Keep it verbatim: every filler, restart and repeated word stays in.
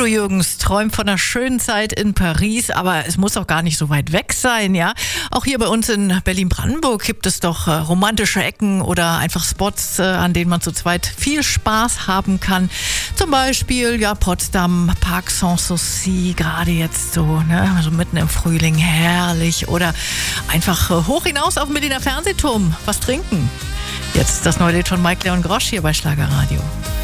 Udo Jürgens träumt von einer schönen Zeit in Paris, aber es muss auch gar nicht so weit weg sein, ja. Auch hier bei uns in Berlin-Brandenburg gibt es doch äh, romantische Ecken oder einfach Spots, äh, an denen man zu zweit viel Spaß haben kann. Zum Beispiel, ja, Potsdam, Parc Sanssouci, gerade jetzt so, ne, also mitten im Frühling, herrlich. Oder einfach äh, hoch hinaus auf den Berliner Fernsehturm, was trinken. Jetzt das neue Lied von Mike Leon Grosch hier bei Schlagerradio.